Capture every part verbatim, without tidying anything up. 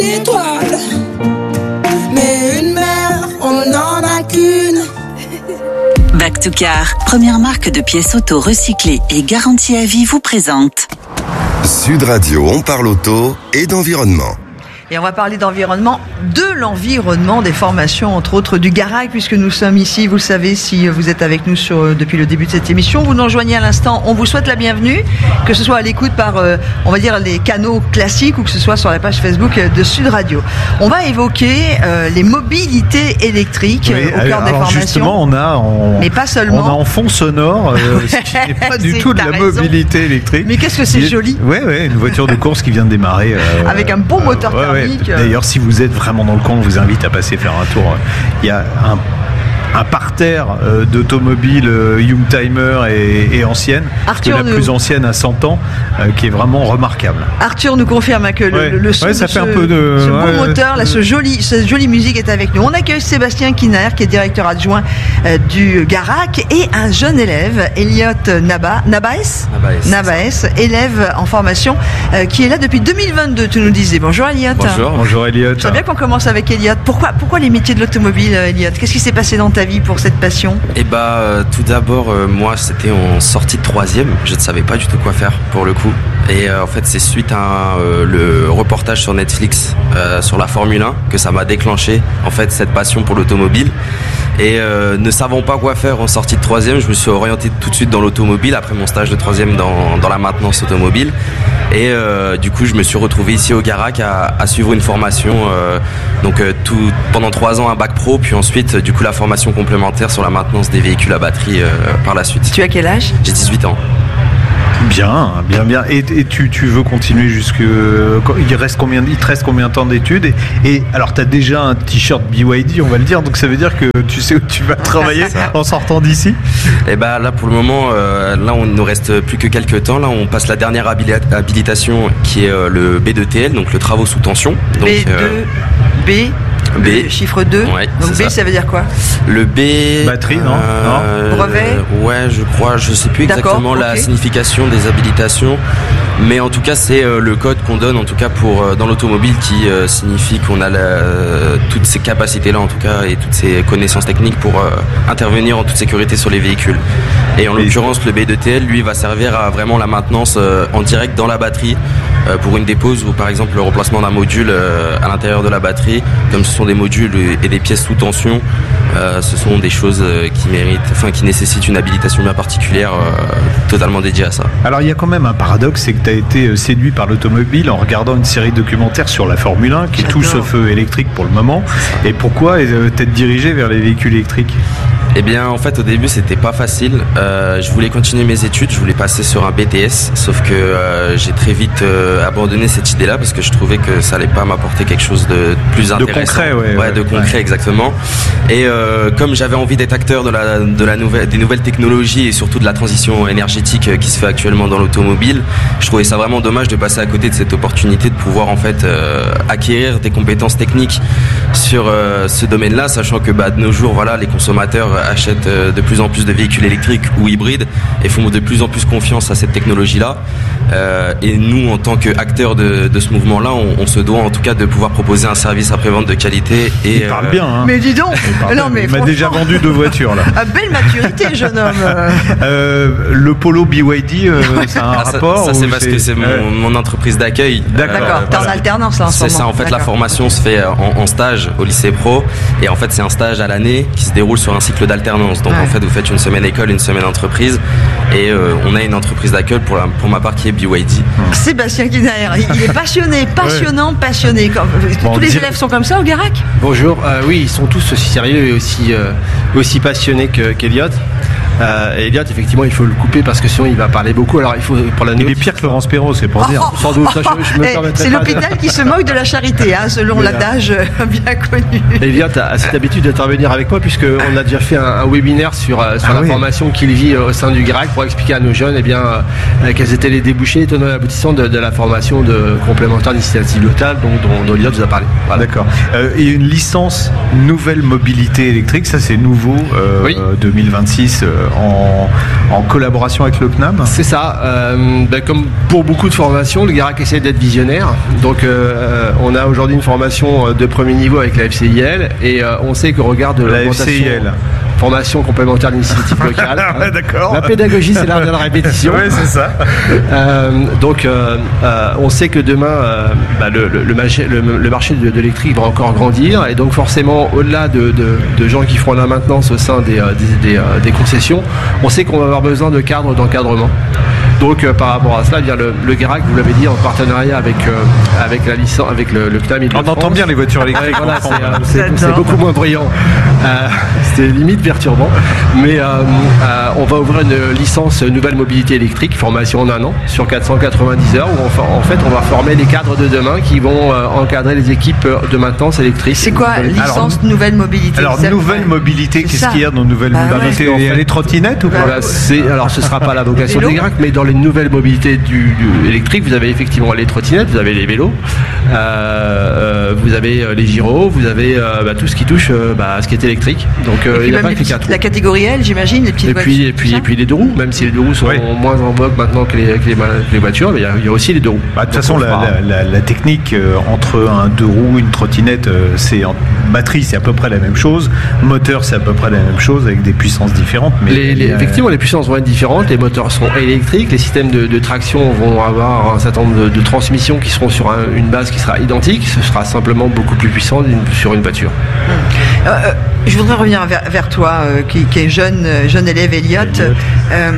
étoile, mais une mère, on n'en a qu'une. Back to Car, première marque de pièces auto recyclées et garantie à vie, vous présente Sud Radio, on parle auto et d'environnement. Et on va parler d'environnement, de l'environnement, des formations, entre autres du Garac, puisque nous sommes ici, vous le savez, si vous êtes avec nous sur, depuis le début de cette émission, vous nous rejoignez à l'instant, on vous souhaite la bienvenue, que ce soit à l'écoute par, euh, on va dire, les canaux classiques ou que ce soit sur la page Facebook de Sud Radio. On va évoquer euh, les mobilités électriques oui, au cœur des formations. Justement, on a en, mais pas seulement. On a en fond sonore, euh, ce qui n'est pas du tout de la raison. Mobilité électrique. Mais qu'est-ce que c'est Il joli. Oui, ouais, une voiture de course qui vient de démarrer. Euh, Avec un bon moteur euh, thermique. Ouais, ouais. D'ailleurs, si vous êtes vraiment dans le coin, on vous invite à passer faire un tour. Il y a un un parterre euh, d'automobiles euh, Youngtimer et, et anciennes, Arthur la nous... plus ancienne à cent ans, euh, qui est vraiment remarquable. Arthur nous confirme que le, ouais. le, le son ouais, ça de fait ce, un peu de, ce ouais, bon moteur, là, ce joli, cette jolie musique est avec nous. On accueille Sébastien Kinaer, qui est directeur adjoint euh, du Garac, et un jeune élève, Elliot Naba, Nabaes, Nabaes, Nabaes élève en formation, euh, qui est là depuis deux mille vingt-deux, tu nous disais. Bonjour Elliot. Bonjour. Bonjour Elliot. C'est bien qu'on commence avec Elliot. Pourquoi, pourquoi les métiers de l'automobile, Elliot? Qu'est-ce qui s'est passé dans ta vie pour cette passion? Eh bah, euh, tout d'abord, euh, moi, c'était en sortie de troisième. Je ne savais pas du tout quoi faire, pour le coup. Et euh, en fait, c'est suite à euh, le reportage sur Netflix euh, sur la Formule un que ça m'a déclenché, en fait, cette passion pour l'automobile. Et euh, ne savant pas quoi faire en sortie de troisième, je me suis orienté tout de suite dans l'automobile après mon stage de troisième dans, dans la maintenance automobile. Et euh, du coup, je me suis retrouvé ici au Garac à, à suivre une formation, euh, donc euh, tout, pendant trois ans un bac pro, puis ensuite du coup la formation complémentaire sur la maintenance des véhicules à batterie euh, par la suite. Tu as quel âge? J'ai dix-huit ans. Bien, bien, bien. Et, et tu, tu veux continuer jusque... Il reste combien, il te reste combien de temps d'études et, et alors, tu as déjà un t-shirt B Y D, on va le dire, donc ça veut dire que tu sais où tu vas travailler en sortant d'ici? Et bah là, pour le moment, euh, là, on nous reste plus que quelques temps. Là, on passe la dernière habilitation qui est euh, le B deux T L, donc le travaux sous tension. Donc, B deux, euh, B... B. Le chiffre deux. Ouais, donc B, ça. ça veut dire quoi? Le B... Batterie, non, euh, non. Brevet. Ouais, je crois. Je sais plus exactement okay. la signification des habilitations. Mais en tout cas, c'est euh, le code qu'on donne, en tout cas, pour euh, dans l'automobile, qui euh, signifie qu'on a la, euh, toutes ces capacités-là, en tout cas, et toutes ces connaissances techniques pour euh, intervenir en toute sécurité sur les véhicules. Et en l'occurrence, le B deux T L, lui, va servir à vraiment la maintenance euh, en direct dans la batterie, euh, pour une dépose ou par exemple le remplacement d'un module euh, à l'intérieur de la batterie. Comme ce sont des modules et des pièces sous tension, euh, ce sont des choses euh, qui méritent, enfin qui nécessitent une habilitation bien particulière, euh, totalement dédiée à ça. Alors il y a quand même un paradoxe, c'est que tu as été séduit par l'automobile en regardant une série documentaire sur la Formule un, qui est tout ce feu électrique pour le moment. Et pourquoi euh, t'être dirigé vers les véhicules électriques? Eh bien, en fait, au début, c'était pas facile. Euh, je voulais continuer mes études, je voulais passer sur un B T S, sauf que euh, j'ai très vite euh, abandonné cette idée-là parce que je trouvais que ça allait pas m'apporter quelque chose de plus intéressant. De concret, ouais. Ouais, ouais de concret, ouais. Exactement. Et euh, comme j'avais envie d'être acteur de la, de la nouvelle, des nouvelles technologies et surtout de la transition énergétique qui se fait actuellement dans l'automobile, je trouvais ça vraiment dommage de passer à côté de cette opportunité de pouvoir en fait euh, acquérir des compétences techniques sur euh, ce domaine-là, sachant que bah, de nos jours, voilà, les consommateurs achètent de plus en plus de véhicules électriques ou hybrides et font de plus en plus confiance à cette technologie-là. Euh, et nous, en tant qu'acteurs de, de ce mouvement-là, on, on se doit en tout cas de pouvoir proposer un service après-vente de qualité. Et, il parle euh... bien, hein. Mais dis donc, non, mais il m'a déjà vendu deux voitures là. À belle maturité, jeune homme. euh, le Polo B Y D, euh, c'est un ah, rapport. Ça, ça c'est parce c'est... que c'est mon, euh... mon entreprise d'accueil. D'accord. Euh, T'es voilà. en alternance là en ce moment. C'est ça. En fait, D'accord. La formation se fait en, en stage au lycée pro, et en fait, c'est un stage à l'année qui se déroule sur un cycle d'alternance. Donc ouais. En fait, vous faites une semaine école, une semaine entreprise, et euh, on a une entreprise d'accueil pour, la, pour ma part qui est B Y D. Mmh. Sébastien Kinaer, il est passionné, passionnant, ouais. passionné. Tous bon, les élèves sont comme ça au Garac? Bonjour, euh, oui, ils sont tous aussi sérieux et aussi, euh, aussi passionnés que, qu'Elliot. Euh, Elliot, effectivement, il faut le couper parce que sinon il va parler beaucoup. Alors il faut pour la Il est pire que Laurence Perrault, c'est pour oh, dire. Oh, Sans doute. Ça, je, je me hey, c'est l'hôpital de... qui se moque de la charité, hein, selon oui, l'adage euh, bien connu. Elliot a cette habitude d'intervenir avec moi puisque on a déjà fait un, un webinaire sur, euh, sur ah, la oui. formation qu'il vit euh, au sein du Garac pour expliquer à nos jeunes, eh bien, euh, quels étaient les débouchés et tenants et aboutissants de, de la formation de complémentaire d'initiative locale, dont, dont, dont Elliot vous a parlé. Voilà. D'accord. Euh, et une licence nouvelle mobilité électrique, ça c'est nouveau, euh, oui. deux mille vingt-six euh, en, en collaboration avec le C N A M. C'est ça. Euh, ben, comme pour beaucoup de formations, le Garac essaie d'être visionnaire. Donc euh, on a aujourd'hui une formation de premier niveau avec la F C I L et euh, on sait qu'au regard de la F C I L. Formation complémentaire d'initiative locale. Ouais, d'accord. La pédagogie, c'est l'art de la répétition. Oui, c'est ça. euh, donc, euh, euh, on sait que demain, euh, bah, le, le, le, marché, le, le marché de, de l'électrique va encore grandir. Et donc, forcément, au-delà de, de, de gens qui feront la maintenance au sein des, des, des, des concessions, on sait qu'on va avoir besoin de cadres d'encadrement. Donc euh, par rapport à cela, bien le, le Garac, vous l'avez dit, en partenariat avec euh, avec la licence, avec le, le C N A M. On entend bien les voitures électriques. Voilà, c'est, euh, c'est, c'est beaucoup moins brillant. Euh, c'était limite perturbant. Mais euh, euh, on va ouvrir une licence nouvelle mobilité électrique, formation en un an, sur quatre cent quatre-vingt-dix heures, où on, en fait on va former les cadres de demain qui vont euh, encadrer les équipes de maintenance électrique. C'est quoi licence alors, nouvelle mobilité? Alors nouvelle mobilité, qu'est-ce qu'il y a dans nouvelle ah, mobilité? Ouais. Il y a les trottinettes ou pas? Voilà, c'est, alors ce ne sera pas la vocation du Garac, mais dans les nouvelles mobilités du, du électrique, vous avez effectivement les trottinettes, vous avez les vélos, euh, euh, vous avez les gyros, vous avez euh, bah, tout ce qui touche euh, bah, à ce qui est électrique. Donc euh, il n'y a pas que les quatre roues. La catégorie L, j'imagine, les petites et voitures. Puis, et, puis, et puis les deux roues, même si les deux roues sont oui. moins en vogue maintenant que les, que les, que les voitures, mais il y, a, il y a aussi les deux roues. Bah, de toute façon, la, la, la, la technique euh, entre un deux roues, une trottinette, euh, c'est en batterie, c'est à peu près la même chose. Moteur, c'est à peu près la même chose avec des puissances différentes. Mais les, les, a... Effectivement, les puissances vont être différentes. Les moteurs seront électriques, les systèmes de, de traction vont avoir un certain nombre de, de transmissions qui seront sur un, une base qui sera identique. Ce sera simplement beaucoup plus puissant sur une voiture. Euh, euh, je voudrais revenir vers, vers toi, euh, qui, qui est jeune, jeune élève, Elliot. Euh,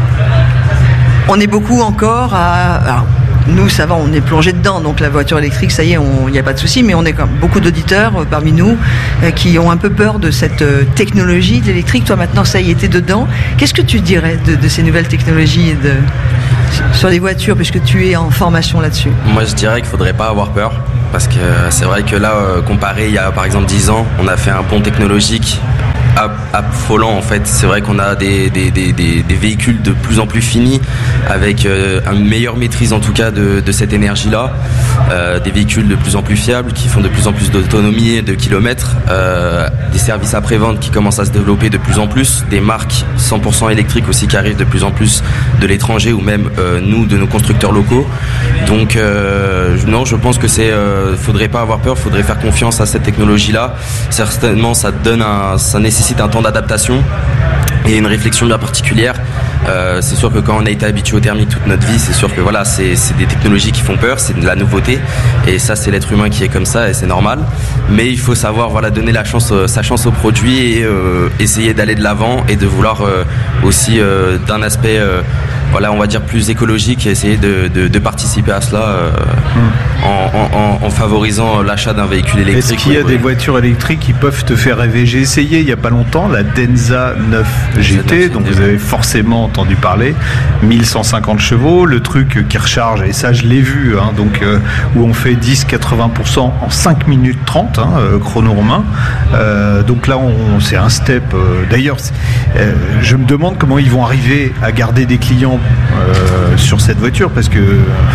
on est beaucoup encore à... Alors, nous, ça va, on est plongé dedans, donc la voiture électrique, ça y est, il n'y a pas de souci, mais on est comme beaucoup d'auditeurs euh, parmi nous euh, qui ont un peu peur de cette euh, technologie de l'électrique. Toi, maintenant, ça y est, t'es dedans. Qu'est-ce que tu dirais de, de ces nouvelles technologies de, sur les voitures, puisque tu es en formation là-dessus? Moi, je dirais qu'il ne faudrait pas avoir peur, parce que c'est vrai que là, euh, comparé il y a par exemple dix ans, on a fait un bond technologique affolant en fait. C'est vrai qu'on a des, des, des, des, des véhicules de plus en plus finis avec euh, une meilleure maîtrise en tout cas de, de cette énergie là, euh, des véhicules de plus en plus fiables qui font de plus en plus d'autonomie et de kilomètres, euh, des services après-vente qui commencent à se développer de plus en plus, des marques cent pour cent électriques aussi qui arrivent de plus en plus de l'étranger ou même euh, nous de nos constructeurs locaux. Donc euh, non, je pense que c'est euh, faudrait pas avoir peur, faudrait faire confiance à cette technologie là. Certainement ça donne un, ça nécessite un temps d'adaptation et une réflexion bien particulière. Euh, c'est sûr que quand on a été habitué au thermique toute notre vie, c'est sûr que voilà, c'est, c'est des technologies qui font peur, c'est de la nouveauté et ça c'est l'être humain qui est comme ça et c'est normal. Mais il faut savoir voilà donner la chance, euh, sa chance au produit et euh, essayer d'aller de l'avant et de vouloir euh, aussi euh, d'un aspect euh, voilà on va dire plus écologique et essayer de, de, de participer à cela euh, mmh. en, en, en favorisant l'achat d'un véhicule électrique. Est-ce qu'il y a oui, des oui. voitures électriques qui peuvent te faire rêver? J'ai essayé il n'y a pas longtemps la Denza neuf G T, dont vous avez forcément entendu parler, mille cent cinquante chevaux, le truc qui recharge, et ça je l'ai vu, hein, donc euh, où on fait dix à quatre-vingts pour cent en cinq minutes trente, hein, euh, chrono romain. Euh, donc là on, c'est un step. Euh, d'ailleurs, euh, je me demande comment ils vont arriver à garder des clients euh, sur cette voiture, parce que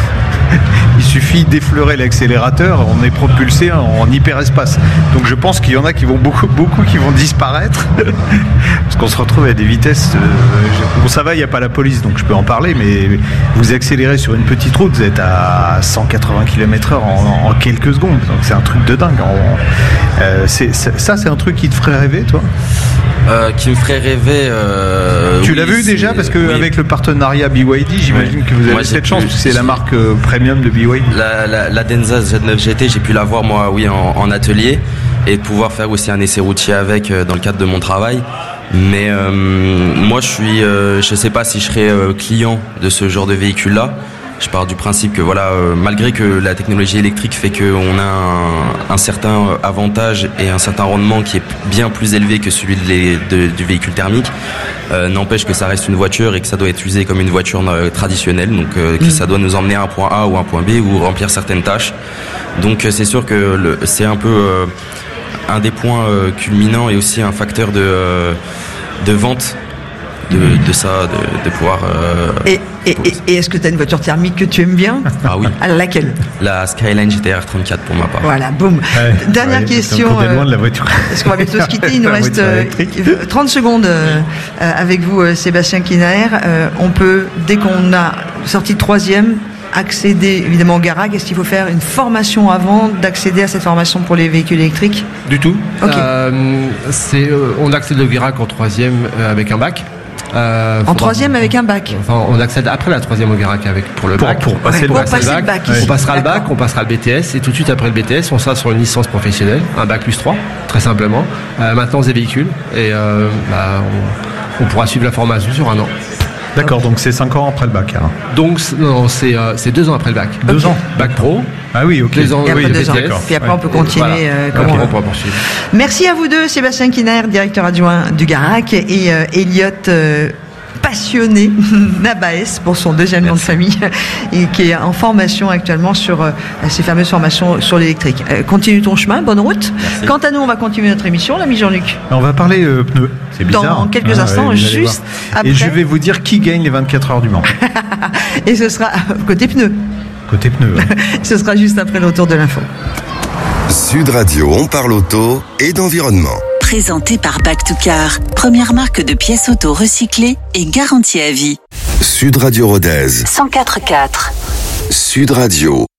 il suffit d'effleurer l'accélérateur, on est propulsé en hyperespace. Donc je pense qu'il y en a qui vont beaucoup, beaucoup qui vont disparaître parce qu'on se retrouve à des vitesses. Euh, bon, ça va, il n'y a pas la police, donc je peux en parler. Mais vous accélérez sur une petite route, vous êtes à cent quatre-vingts kilomètres heure en, en quelques secondes. Donc c'est un truc de dingue. En, euh, c'est, c'est, ça, c'est un truc qui te ferait rêver, toi? Euh, qui me ferait rêver. Euh, tu oui, l'as vu déjà parce que oui. avec le partenariat B Y D, j'imagine oui. que vous avez moi, cette pu, chance. Parce que c'est la marque euh, premium de B Y D. La, la, la Denza Z neuf G T, j'ai pu la voir moi, oui, en, en atelier et de pouvoir faire aussi un essai routier avec euh, dans le cadre de mon travail. Mais euh, moi, je suis, euh, je sais pas si je serais euh, client de ce genre de véhicule-là. Je pars du principe que voilà, euh, malgré que la technologie électrique fait qu'on a un, un certain avantage et un certain rendement qui est bien plus élevé que celui de les, de, du véhicule thermique, euh, n'empêche que ça reste une voiture et que ça doit être usé comme une voiture euh, traditionnelle, donc euh, que mmh. ça doit nous emmener à un point A ou un point B ou remplir certaines tâches. Donc euh, c'est sûr que le, c'est un peu euh, un des points euh, culminants et aussi un facteur de, euh, de vente de, de ça, de, de pouvoir. Euh, et, et, et, et est-ce que tu as une voiture thermique que tu aimes bien? Ah oui. À laquelle? La Skyline G T R trente-quatre pour ma part. Voilà, boum. Ouais, Dernière ouais, question. On est loin euh, de la voiture. Parce qu'on va bientôt se quitter. Il nous La reste voiture euh, électrique. trente secondes euh, avec vous, euh, Sébastien Kinaer. Euh, on peut, dès qu'on a sorti de troisième, accéder évidemment au garage. Est-ce qu'il faut faire une formation avant d'accéder à cette formation pour les véhicules électriques? Du tout. Ok. Euh, c'est, euh, on accède au Guirac en troisième euh, avec un bac. Euh, En faudra- troisième avec un bac. Enfin, on accède après la troisième au Guirac avec pour le Pour- bac. pour passer le Pour bac. passer le bac. On ici. passera le bac, D'accord. on passera le B T S et tout de suite après le B T S, on sera sur une licence professionnelle, un bac plus trois, très simplement. Euh, maintenance des véhicules et euh, bah, on, on pourra suivre la formation sur un an. D'accord, donc c'est cinq ans après le bac. alors. Donc c'est- non, c'est euh, c'est deux ans après le bac. Deux Ok. ans. Bac pro. Ah oui, ok. Deux ans, Et après oui, deux ans. B T S. Puis après, Ouais. on peut continuer Voilà. euh, comme Ok, on on veut. pourra poursuivre. Merci à vous deux, Sébastien Kinaer, directeur adjoint du Garac, et euh, Elliot, euh, passionné, Nabaes pour son deuxième nom de famille, et qui est en formation actuellement sur euh, ces fameuses formations sur l'électrique. Euh, continue ton chemin, bonne route. Merci. Quant à nous, on va continuer notre émission, l'ami Jean-Luc. On va parler euh, pneus. C'est Dans bizarre. quelques Ah, instants, ouais, vous allez juste voir. après. Et je vais vous dire qui gagne les vingt-quatre heures du Mans. Et ce sera côté pneus. Côté pneus. ouais. Ce sera juste après le retour de l'info. Sud Radio, on parle auto et d'environnement. Présenté par Back to Car, première marque de pièces auto recyclées et garantie à vie. Sud Radio Rodez. cent quatre virgule quatre. Sud Radio.